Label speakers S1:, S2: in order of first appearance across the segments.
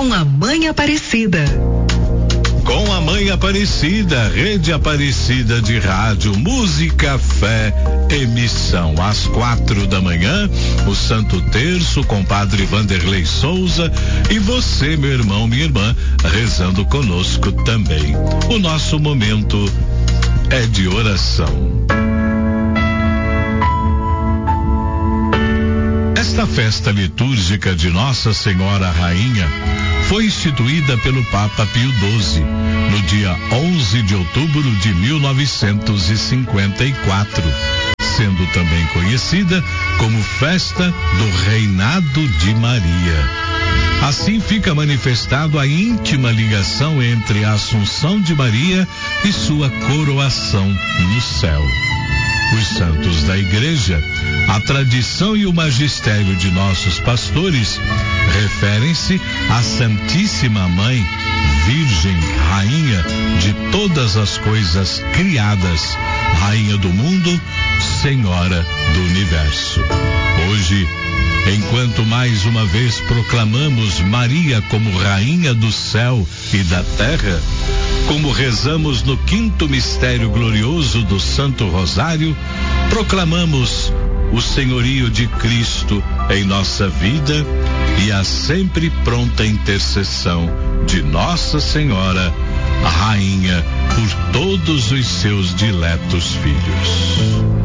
S1: com a Mãe Aparecida.
S2: Com a Mãe Aparecida, Rede Aparecida de Rádio, música, fé, emissão às 4 da manhã, o Santo Terço com Padre Vanderlei Souza e você, meu irmão, minha irmã, rezando conosco também. O nosso momento é de oração. Esta festa litúrgica de Nossa Senhora Rainha foi instituída pelo Papa Pio XII no dia 11 de outubro de 1954, sendo também conhecida como Festa do Reinado de Maria. Assim fica manifestado a íntima ligação entre a Assunção de Maria e sua coroação no céu. Os santos da Igreja, a tradição e o magistério de nossos pastores referem-se à Santíssima Mãe, Virgem, Rainha de todas as coisas criadas, Rainha do mundo, Senhora do universo. Hoje, enquanto mais uma vez proclamamos Maria como Rainha do céu e da terra, como rezamos no quinto mistério glorioso do Santo Rosário, proclamamos o senhorio de Cristo em nossa vida e a sempre pronta intercessão de Nossa Senhora, a Rainha, por todos os seus diletos filhos.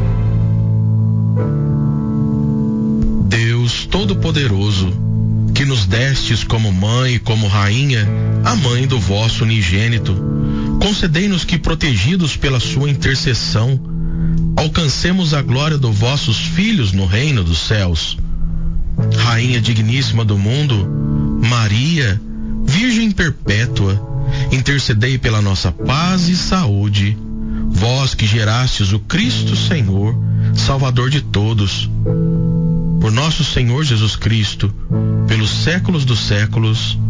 S3: Deus Todo-Poderoso, que nos destes como mãe e como rainha, a mãe do vosso unigênito, concedei-nos que, protegidos pela sua intercessão, alcancemos a glória dos vossos filhos no reino dos céus. Rainha digníssima do mundo, Maria, Virgem perpétua, intercedei pela nossa paz e saúde, vós que gerastes o Cristo Senhor, Salvador de todos. Por nosso Senhor Jesus Cristo, pelos séculos dos séculos.